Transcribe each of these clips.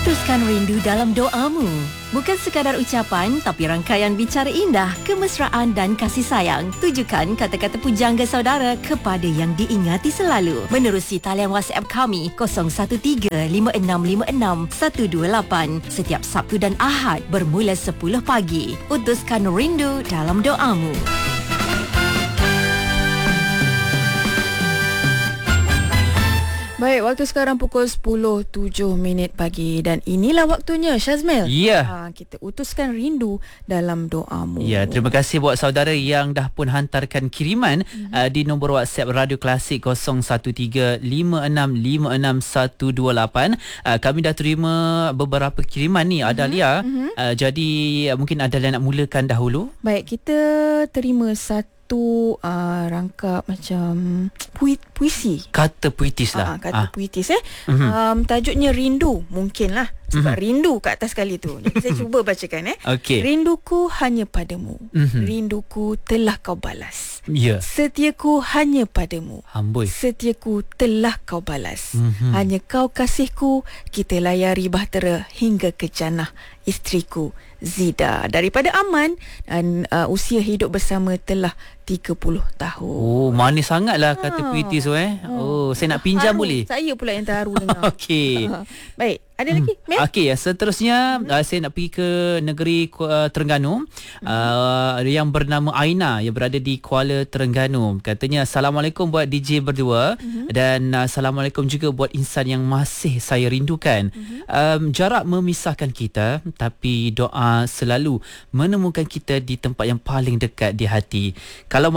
Utuskan rindu dalam doamu. Bukan sekadar ucapan, tapi rangkaian bicara indah, kemesraan dan kasih sayang. Tujukan kata-kata pujangga saudara kepada yang diingati selalu. Menerusi talian WhatsApp kami 0135656128 setiap Sabtu dan Ahad bermula 10 pagi. Utuskan rindu dalam doamu. Baik, waktu sekarang pukul 10.07 pagi dan inilah waktunya Syazmil. Ya. Kita utuskan rindu dalam doamu. Ya, terima kasih buat saudara yang dah pun hantarkan kiriman di nombor WhatsApp Radio Klasik 0135656128. Kami dah terima beberapa kiriman ni, Adalia. Jadi mungkin Adalia nak mulakan dahulu. Baik, kita terima satu rangkap macam puisi. Kata puitis lah. Kata puitis tajuknya rindu mungkinlah. Sebab rindu kat atas sekali tu. Jadi saya cuba bacakan Okey. Rinduku hanya padamu. Rinduku telah kau balas. Ya. Setiaku hanya padamu. Amboi. Setiaku telah kau balas. Hanya kau kasihku. Kita layari bahtera hingga ke jannah. Isteriku Zida. Daripada Aman. Dan usia hidup bersama telah 30 tahun. Oh, manis sangatlah kata puitis tu Oh, saya nak pinjam Haru. boleh? Saya pula yang terharu dengar. Okey. Baik, ada lagi? Okey, seterusnya saya nak pergi ke negeri Terengganu. Yang bernama Aina yang berada di Kuala Terengganu. Katanya Assalamualaikum buat DJ berdua dan Assalamualaikum juga buat insan yang masih saya rindukan. Jarak memisahkan kita, tapi doa selalu menemukan kita di tempat yang paling dekat di hati. Kalau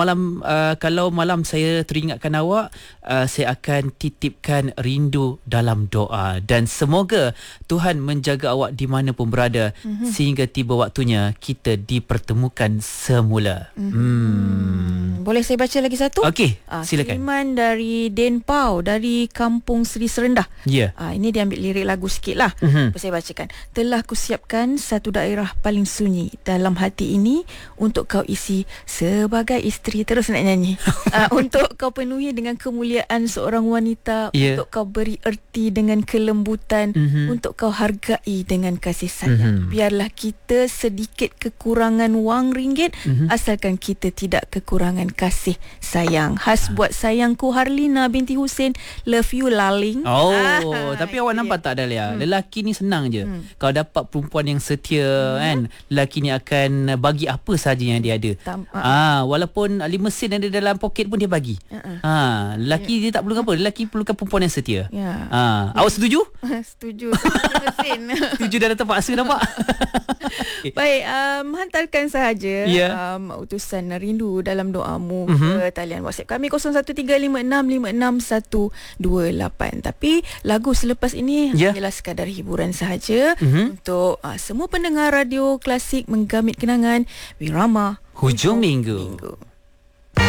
malam saya teringatkan awak, saya akan titipkan rindu dalam doa dan semoga Tuhan menjaga awak di mana pun berada sehingga tiba waktunya kita dipertemukan semula. Boleh saya baca lagi satu? Okey, silakan. Kiriman dari Den Pau dari Kampung Seri Serendah. Ya. Ini dia ambil lirik lagu sikit lah. Saya bacakan. Telah kusiapkan satu daerah paling sunyi dalam hati ini untuk kau isi sebagai isteri. Terus nak nyanyi. Untuk kau penuhi dengan kemuliaan seorang wanita. Untuk kau beri erti dengan kelembutan. Untuk kau hargai dengan kasih sayang. Biarlah kita sedikit kekurangan wang ringgit, asalkan kita tidak kekurangan kasih sayang. Khas buat sayangku Harlina binti Hussein. Love you Laling. Tapi awak nampak tak Dahlia? Lelaki ni senang je. Kalau dapat perempuan yang setia kan, lelaki ni akan bagi apa sahaja yang dia ada. Walaupun 5 sen ada dalam poket pun dia bagi. Lelaki dia tak perlukan apa. Lelaki perlukan perempuan yang setia. Awak setuju? Setuju. 5 sen. Setuju dah terpaksa nampak. Baik, hantarkan sahaja utusan rindu dalam doamu ke talian WhatsApp kami 0135656128. Tapi lagu selepas ini hanyalah sekadar hiburan sahaja untuk semua pendengar radio klasik menggamit kenangan Wirama Hujung Minggu.